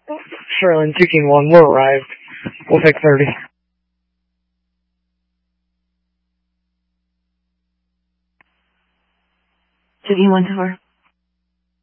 Sherlin 2 will arrive. We'll take 30. 2 Tower.